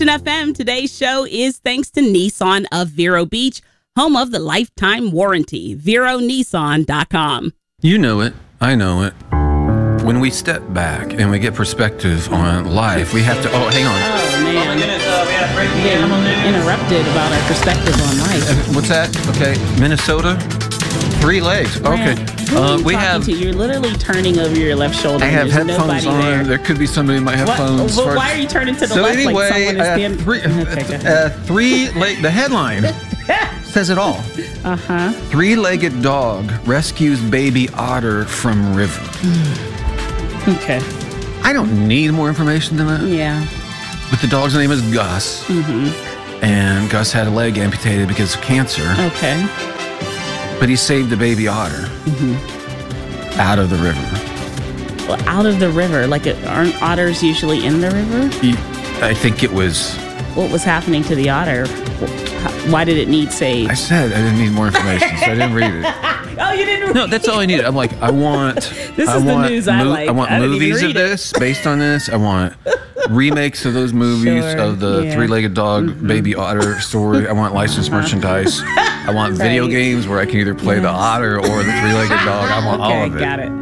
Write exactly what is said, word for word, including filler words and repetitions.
Christian F M. Today's show is thanks to Nissan of Vero Beach, home of the lifetime warranty. Vero Nissan dot com. You know it. I know it. When we step back and we get perspective on life, we have to... Oh, hang on. Oh, man. Oh, my goodness, uh, we had breaking Getting animal news. interrupted about our perspective on life. Uh, What's that? Okay. Minnesota? Three legs. Okay. Who are Uh, you we talking have... to? You're literally turning over your left shoulder. I have There's headphones nobody on. there. There could be somebody who might have What? phones. Well, for- why are you turning to the so left anyway, like someone is uh, standing? three, Okay, go ahead. uh, three leg. The headline says it all. Uh-huh. Three-legged dog rescues baby otter from river. Okay. I don't need more information than that. Yeah. But the dog's name is Gus, Mm-hmm. and Gus had a leg amputated because of cancer. Okay. But he saved the baby otter Mm-hmm. out of the river. Well, out of the river. Like, it, aren't otters usually in the river? He, I think it was. What was happening to the otter? Why did it need saved? I said I didn't need more information, so I didn't read it. Oh, you didn't read No, that's all I needed. I'm like, I want. This I is the want news I like. I want I didn't even movies of read it. this based on this. I want remakes of those movies Sure, of the yeah. three-legged dog, Mm-hmm. baby otter story. I want licensed merchandise. I want video Right. games where I can either play the Yes. otter or the three-legged dog. I want all Okay, of it. got it.